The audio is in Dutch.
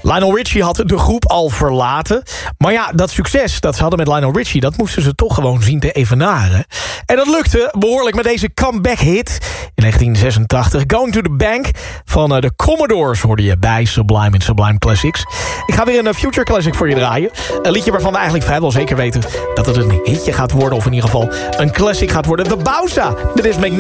Lionel Richie had de groep al verlaten. Maar ja, dat succes dat ze hadden met Lionel Richie... dat moesten ze toch gewoon zien te evenaren. En dat lukte behoorlijk met deze comeback hit. In 1986, Going to the Bank van de Commodores... hoorde je bij Sublime in Sublime Classics. Ik ga weer een Future Classic voor je draaien. Een liedje waarvan we eigenlijk vrijwel zeker weten... dat het een hitje gaat worden, of in ieder geval een classic gaat worden. The Bowza. Dit is